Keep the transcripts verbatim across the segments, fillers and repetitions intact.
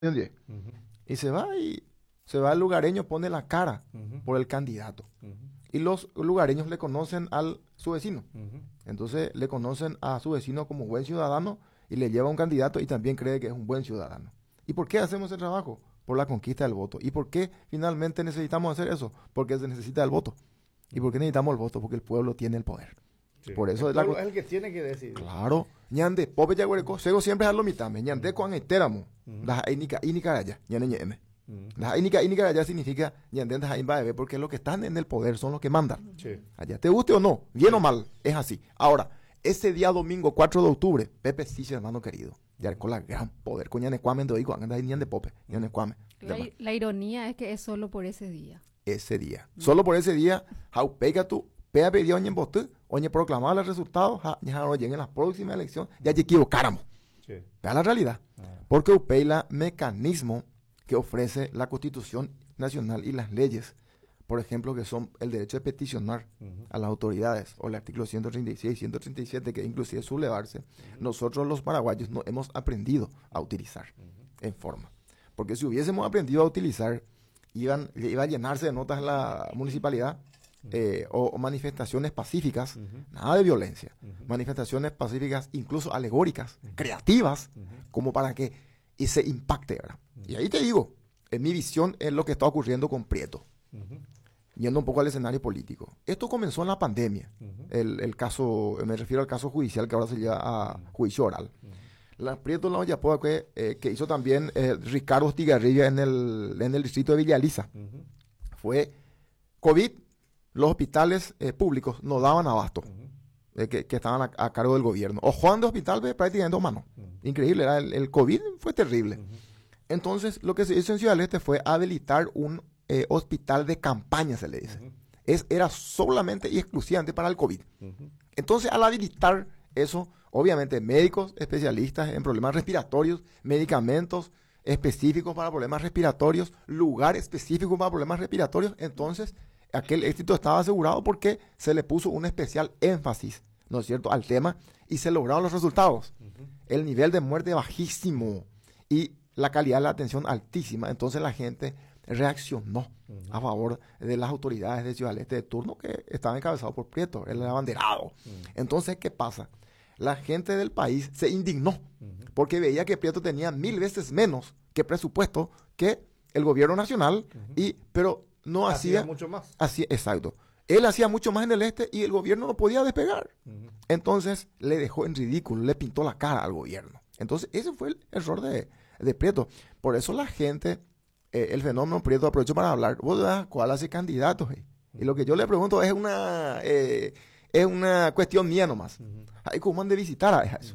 ¿Entiendes? Ujú, Y se va y se va el lugareño, pone la cara ujú, por el candidato. ujú, Y los lugareños le conocen al su vecino. ujú. Entonces le conocen a su vecino como buen ciudadano y le lleva un candidato y también cree que es un buen ciudadano. ¿Y por qué hacemos ese trabajo? Por la conquista del voto. ¿Y por qué finalmente necesitamos hacer eso? Porque se necesita el voto. ¿Y por qué necesitamos el voto? Porque el pueblo tiene el poder. Sí. Por El eso es la... pueblo es el que tiene que decidir. Claro. Ñande, pope yaguareco, sego siempre es lo mitame. Ñande con enteramo. Ujú. Das inica, inica allá. Ñane ñeme. Ujú. Das inica, inica allá significa ñande das ahí va porque los que están en el poder son los que mandan. Sí. Allá, te guste o no, bien Sí. o mal, es así. Ahora, ese día domingo cuatro de octubre, Pepe Siche, hermano querido, ya con la gran poder, con ñane cuamen de oigo, anda ñan de pope, ñane cuamen. La, i- la ironía es que es solo por ese día. Ese día. Solo por ese día, jau pega tu, pega pedía oñen bote, oñe proclamaba los resultados, ja, ya no lleguen las próximas elecciones, ya te equivocáramos. Sí. Vea la realidad. Ah. Porque upeila mecanismo que ofrece la Constitución Nacional y las leyes, por ejemplo, que son el derecho de peticionar Ujú. a las autoridades, o el artículo ciento treinta y seis, ciento treinta y siete, que inclusive sublevarse, nosotros los paraguayos no hemos aprendido a utilizar en forma. Porque si hubiésemos aprendido a utilizar, iban, iba a llenarse de notas la municipalidad, eh, o, o manifestaciones pacíficas, Ujú. nada de violencia, Ujú. manifestaciones pacíficas, incluso alegóricas, creativas, Ujú. como para que y se impacte, ¿verdad? Y ahí te digo, en mi visión es lo que está ocurriendo con Prieto, Ujú. yendo un poco al escenario político. Esto comenzó en la pandemia, Ujú. el, el caso, me refiero al caso judicial que ahora se lleva a juicio oral. La Prieto la Oyapoa que, eh, que hizo también eh, Ricardo Estigarribia en el, en el distrito de Villaliza. Ujú. Fue COVID, los hospitales eh, públicos no daban abasto, Ujú. eh, que, que estaban a, a cargo del gobierno. O Juan de Hospital ve prácticamente dos manos. Ujú. Increíble, era el, el COVID fue terrible. Ujú. Entonces, lo que se hizo en Ciudad del Este fue habilitar un eh, hospital de campaña, se le dice. Ujú. Es, era solamente y exclusivamente para el COVID. Ujú. Entonces, al habilitar eso, obviamente médicos especialistas en problemas respiratorios, medicamentos específicos para problemas respiratorios, lugar específico para problemas respiratorios, entonces aquel éxito estaba asegurado porque se le puso un especial énfasis, ¿no es cierto?, al tema y se lograron los resultados. Ujú. El nivel de muerte bajísimo y la calidad de la atención altísima. Entonces la gente reaccionó Ujú. a favor de las autoridades de Ciudad del Este de turno que estaban encabezados por Prieto, el abanderado. Ujú. Entonces, ¿qué pasa? La gente del país se indignó Ujú. porque veía que Prieto tenía mil veces menos que presupuesto que el gobierno nacional, y, pero no Hacía hacía... mucho más. Así, exacto. Él hacía mucho más en el este y el gobierno no podía despegar. Ujú. Entonces le dejó en ridículo, le pintó la cara al gobierno. Entonces ese fue el error de, de Prieto. Por eso la gente, eh, el fenómeno Prieto, aprovecho para hablar, vos das cuál hace candidato. eh? Y lo que yo le pregunto es una, eh, es una cuestión mía nomás. Ujú. Ay, ¿cómo han de visitar a eso?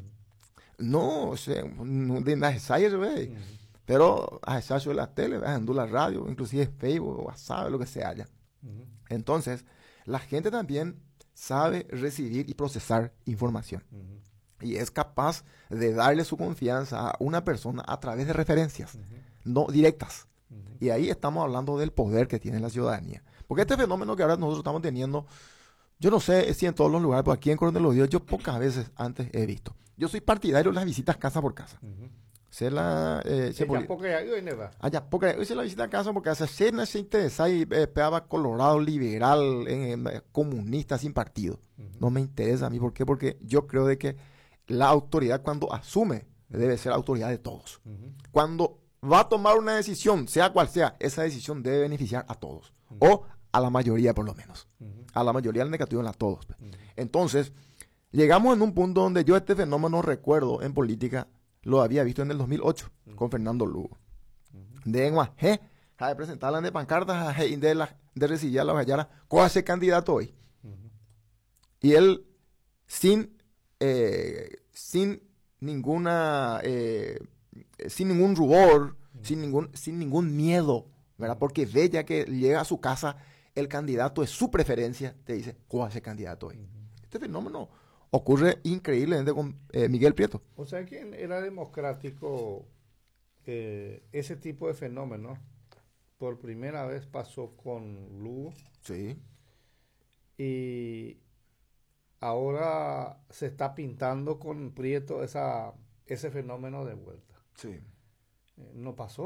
No, o sea, no de necesario, güey. Ujú. Pero a eso la tele, a la radio, inclusive Facebook, WhatsApp, lo que sea haya. Ujú. Entonces, la gente también sabe recibir y procesar información. Ujú. Y es capaz de darle su confianza a una persona a través de referencias, Ujú. no directas. Ujú. Y ahí estamos hablando del poder que tiene la ciudadanía. Porque este fenómeno que ahora nosotros estamos teniendo, yo no sé si en todos los lugares, pero aquí en Coronel los Días yo pocas veces antes he visto. Yo soy partidario de las visitas casa por casa. Ujú. Se la... Eh, se Ella poli- poco ya iba y neva. Allá, porque hoy se la visita a casa porque hace cena se interesa y eh, pegaba colorado, liberal, eh, eh, comunista, sin partido. Ujú. No me interesa a mí. ¿Por qué? Porque yo creo de que la autoridad cuando asume debe ser autoridad de todos. Ujú. Cuando va a tomar una decisión, sea cual sea, esa decisión debe beneficiar a todos. O a la mayoría por lo menos. Ujú. A la mayoría del negativo en a todos. pues. Ujú. Entonces, llegamos en un punto donde yo este fenómeno recuerdo en política, lo había visto en el dos mil ocho con Fernando Lugo. De Enguajé, de presentarla de pancartas, de, la, de recibir a la gallara, ¿cuál es el candidato hoy? Ujú. Y él, sin, eh, sin ninguna, eh, sin ningún rubor, sin ningún, sin ningún miedo, ¿verdad? Porque ve ya que llega a su casa, el candidato es su preferencia, te dice, ¿cuál es el candidato hoy? Este fenómeno ocurre increíblemente con eh, Miguel Prieto. O sea que era democrático eh, ese tipo de fenómeno. Por primera vez pasó con Lugo Sí, y ahora se está pintando con Prieto esa, ese fenómeno de vuelta. sí. eh, no pasó.